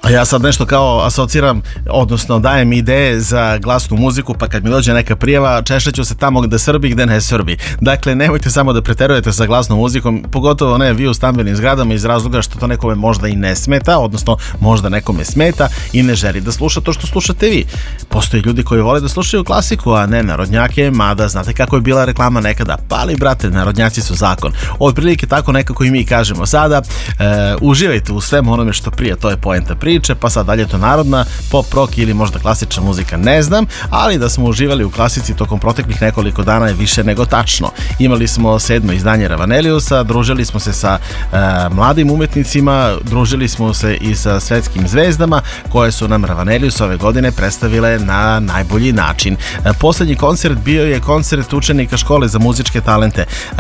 A ja sad nešto kao asociram, odnosno dajem ideje za glasnu muziku, pa kad mi dođe neka prijava, češeću se tamo gde Srbi, gde ne Srbi. Dakle, nemojte samo da preterujete sa glasnom muzikom, pogotovo ne vi u stambenim zgradama, iz razloga što to nekome možda i ne smeta, odnosno možda nekome smeta i ne želi da sluša to što slušate vi. Postoje ljudi koji vole da slušaju klasiku, a ne narodnjake, mada znate kako je bila reklama nekada, pali brate, narodnjaci su zakon. Otprilike tako nekako i mi kažemo sada. Uživajte u svemu onome što prije, to je poenta priče, pa sad dalje to narodna, pop, rock ili možda klasična muzika, ne znam, ali da smo uživali u klasici tokom proteklih nekoliko dana je više nego tačno. Imali smo 7. izdanje Ravaneliusa, družili smo se sa mladim umetnicima, družili smo se i sa svetskim zvezdama koje su nam Ravanelius ove godine predstavile na najbolji način. Poslednji koncert bio je koncert učenika škole za muzičke talente.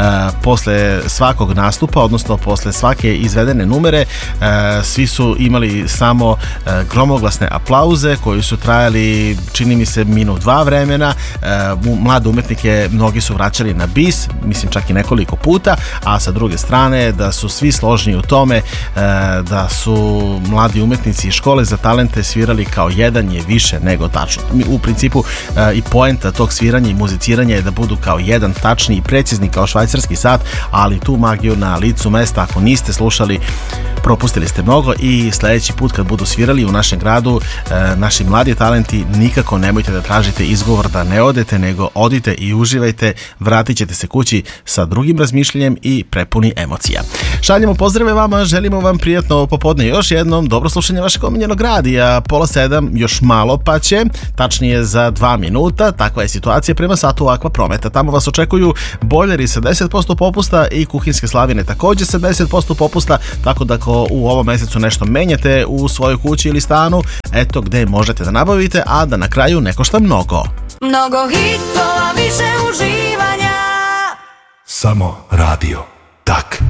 Posle svakog nastupa, odnosno posle svake izvedene numere, svi su imali samo gromoglasne aplauze koji su trajali, čini mi se, minut, dva vremena. Mlade umetnike mnogi su vraćali na bis, mislim čak i nekoliko puta, a sa druge strane da su svi složni u tome da su mladi umetnici iz škole za talente svirali kao jedan je više nego tačno. U principu i poenta tog sviranja i muziciranja je da budu kao jedan, tačni i precizni kao švajcarski sat, ali tu magiju na licu mesta, ako niste slušali, propustili ste mnogo i sledeći put kad budu svirali u našem gradu naši mladi talenti, nikako nemojte da tražite izgovor da ne odete, nego odite i uživajte, vratit ćete se kući sa drugim razmišljanjem i prepuni emocija. Šaljemo pozdrave vama, želimo vam prijatno popodne još jednom, dobro slušanje vašeg omiljenog radija, 6:30 još malo pa će, tačnije za 2 minuta, takva je situacija prema satu Aqua Prometa. Tamo vas očekuju bojleri sa 10% popusta i kuhinske slavine takođe sa 10% popusta, tako da ako u ovom mesecu nešto menjate u svojoj kući ili stanu, eto gde možete da nabavite, a da na kraju ne košta mnogo. Mnogo hitova, više uživanja. Samo radio. Tak.